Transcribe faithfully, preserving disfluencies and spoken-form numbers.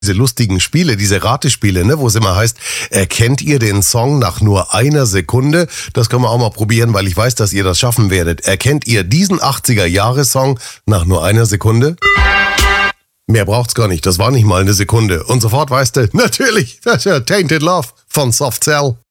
Diese lustigen Spiele, diese Ratespiele, ne, wo es immer heißt, erkennt ihr den Song nach nur einer Sekunde? Das können wir auch mal probieren, weil ich weiß, dass ihr das schaffen werdet. Erkennt ihr diesen achtziger-Jahre-Song nach nur einer Sekunde? Mehr braucht's gar nicht, das war nicht mal eine Sekunde. Und sofort weißt du, natürlich, das ist ja Tainted Love von Soft Cell.